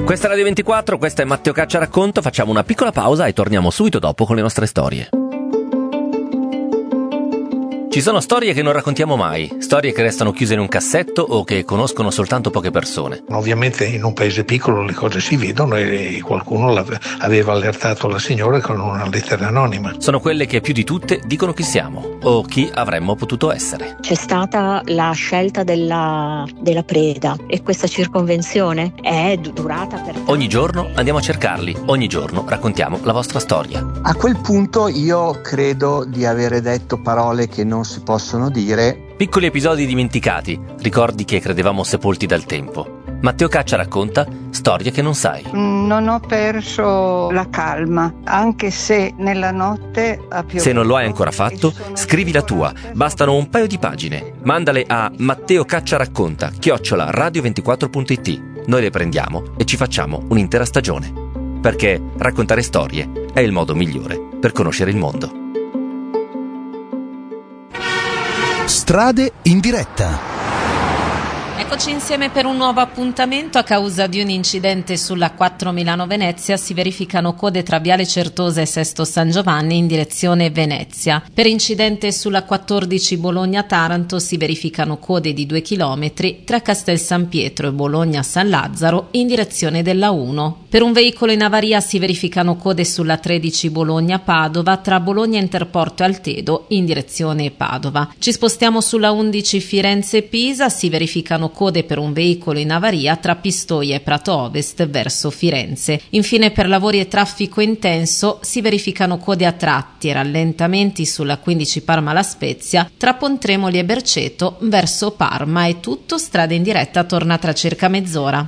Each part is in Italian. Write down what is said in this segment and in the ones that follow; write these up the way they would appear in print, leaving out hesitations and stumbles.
Questa è Radio 24, questo è Matteo Caccia Racconto, facciamo una piccola pausa e torniamo subito dopo con le nostre storie. Ci sono storie che non raccontiamo mai, storie che restano chiuse in un cassetto o che conoscono soltanto poche persone. Ovviamente in un paese piccolo le cose si vedono e qualcuno aveva allertato la signora con una lettera anonima. Sono quelle che più di tutte dicono chi siamo o chi avremmo potuto essere. C'è stata la scelta della preda e questa circonvenzione è durata per tanto. Ogni giorno andiamo a cercarli, ogni giorno raccontiamo la vostra storia. A quel punto io credo di avere detto parole che non si possono dire. Piccoli episodi dimenticati, ricordi che credevamo sepolti dal tempo. Matteo Caccia racconta storie che non sai. Non ho perso la calma, anche se nella notte ha piovuto. Se non lo hai ancora fatto, scrivi la tua. Bastano un paio di pagine. Mandale a matteocacciaracconta@radio24.it. Noi le prendiamo e ci facciamo un'intera stagione. Perché raccontare storie è il modo migliore per conoscere il mondo. Strade in diretta. Eccoci insieme per un nuovo appuntamento. A causa di un incidente sulla 4 Milano-Venezia si verificano code tra Viale Certosa e Sesto San Giovanni in direzione Venezia. Per incidente sulla 14 Bologna-Taranto si verificano code di 2 chilometri tra Castel San Pietro e Bologna-San Lazzaro in direzione della 1. Per un veicolo in avaria si verificano code sulla 13 Bologna-Padova tra Bologna Interporto e Altedo in direzione Padova. Ci spostiamo sulla 11 Firenze-Pisa, si verificano code per un veicolo in avaria tra Pistoia e Prato Ovest verso Firenze. Infine, per lavori e traffico intenso si verificano code a tratti e rallentamenti sulla 15 Parma-La Spezia tra Pontremoli e Berceto verso Parma. È tutto, strada in diretta torna tra circa mezz'ora.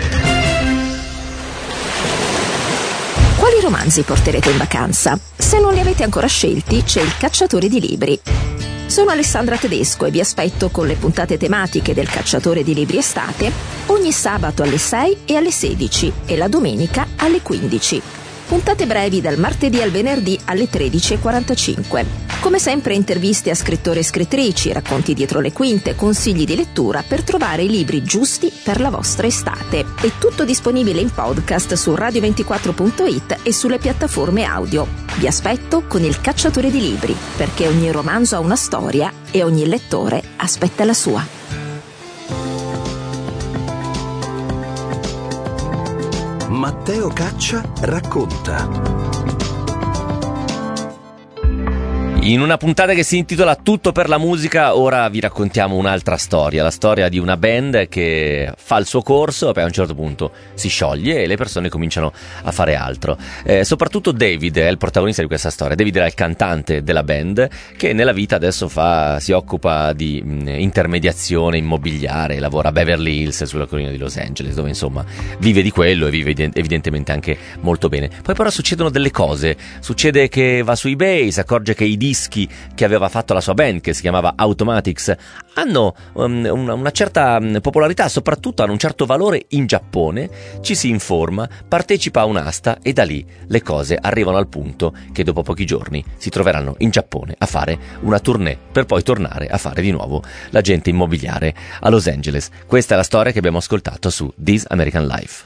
Quali romanzi porterete in vacanza? Se non li avete ancora scelti, c'è il Cacciatore di Libri. Sono Alessandra Tedesco e vi aspetto con le puntate tematiche del Cacciatore di Libri Estate ogni sabato alle 6 e alle 16 e la domenica alle 15. Puntate brevi dal martedì al venerdì alle 13:45. Come sempre interviste a scrittori e scrittrici, racconti dietro le quinte, consigli di lettura per trovare i libri giusti per la vostra estate. È tutto disponibile in podcast su radio24.it e sulle piattaforme audio. Vi aspetto con il Cacciatore di Libri, perché ogni romanzo ha una storia e ogni lettore aspetta la sua. Matteo Caccia racconta. In una puntata che si intitola Tutto per la musica, ora vi raccontiamo un'altra storia, la storia di una band che fa il suo corso e poi a un certo punto si scioglie e le persone cominciano a fare altro. Soprattutto David è il protagonista di questa storia. David era il cantante della band che nella vita adesso si occupa di intermediazione immobiliare, lavora a Beverly Hills sulla collina di Los Angeles, dove insomma vive di quello e vive evidentemente anche molto bene. Poi però succedono delle cose, succede che va su eBay, si accorge che i dischi che aveva fatto la sua band, che si chiamava Automatics, hanno una certa popolarità, soprattutto hanno un certo valore in Giappone. Ci si informa, partecipa a un'asta e da lì le cose arrivano al punto che dopo pochi giorni si troveranno in Giappone a fare una tournée per poi tornare a fare di nuovo l'agente immobiliare a Los Angeles. Questa è la storia che abbiamo ascoltato su This American Life.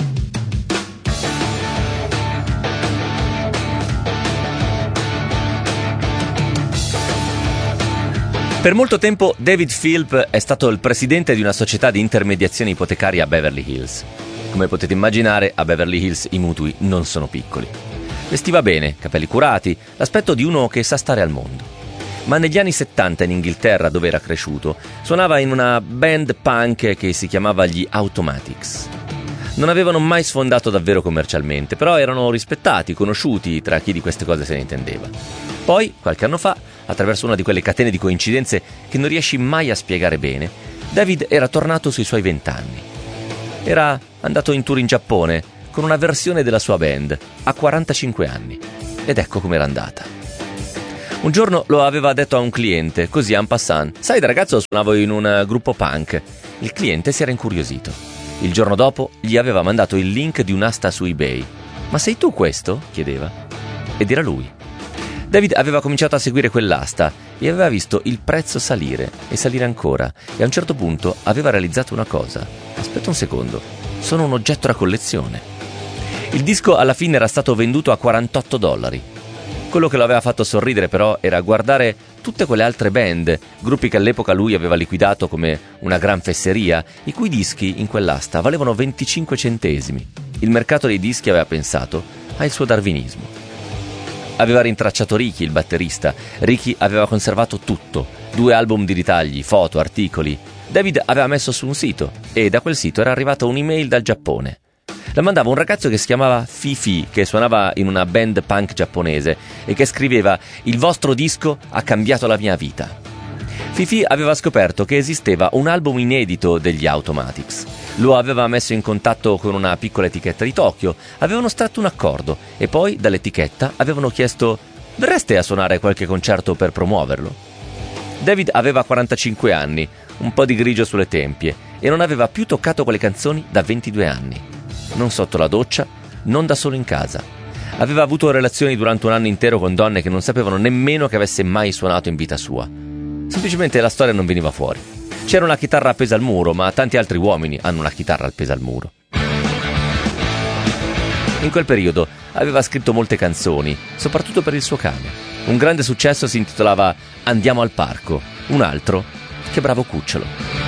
Per molto tempo David Philp è stato il presidente di una società di intermediazione ipotecaria a Beverly Hills. Come potete immaginare, a Beverly Hills i mutui non sono piccoli. Vestiva bene, capelli curati, l'aspetto di uno che sa stare al mondo. Ma negli anni 70 in Inghilterra, dove era cresciuto, suonava in una band punk che si chiamava gli Automatics. Non avevano mai sfondato davvero commercialmente, però erano rispettati, conosciuti tra chi di queste cose se ne intendeva. Poi, qualche anno fa, attraverso una di quelle catene di coincidenze che non riesci mai a spiegare bene, David era tornato sui suoi 20 anni. Era andato in tour in Giappone con una versione della sua band a 45 anni. Ed ecco com'era andata. Un giorno lo aveva detto a un cliente, così en passant: «Sai, da ragazzo suonavo in un gruppo punk». Il cliente si era incuriosito. Il giorno dopo gli aveva mandato il link di un'asta su eBay. «Ma sei tu questo?» chiedeva. Ed era lui. David aveva cominciato a seguire quell'asta e aveva visto il prezzo salire e salire ancora, e a un certo punto aveva realizzato una cosa. Aspetta un secondo, sono un oggetto da collezione. Il disco alla fine era stato venduto a $48. Quello che lo aveva fatto sorridere però era guardare tutte quelle altre band, gruppi che all'epoca lui aveva liquidato come una gran fesseria, i cui dischi in quell'asta valevano 25 centesimi. Il mercato dei dischi, aveva pensato, ha il suo darwinismo. Aveva rintracciato Ricky, il batterista. Ricky aveva conservato tutto: 2 album di ritagli, foto, articoli. David aveva messo su un sito e da quel sito era arrivata un'email dal Giappone. La mandava un ragazzo che si chiamava Fifi, che suonava in una band punk giapponese e che scriveva: il vostro disco ha cambiato la mia vita. Fifi aveva scoperto che esisteva un album inedito degli Automatics. Lo aveva messo in contatto con una piccola etichetta di Tokyo, avevano stretto un accordo e poi dall'etichetta avevano chiesto: verreste a suonare qualche concerto per promuoverlo? David aveva 45 anni, un po' di grigio sulle tempie e non aveva più toccato quelle canzoni da 22 anni. Non sotto la doccia, non da solo in casa. Aveva avuto relazioni durante un anno intero con donne che non sapevano nemmeno che avesse mai suonato in vita sua. Semplicemente la storia non veniva fuori. C'era una chitarra appesa al muro, ma tanti altri uomini hanno una chitarra appesa al muro. In quel periodo aveva scritto molte canzoni, soprattutto per il suo cane. Un grande successo si intitolava Andiamo al parco, un altro, Che bravo cucciolo.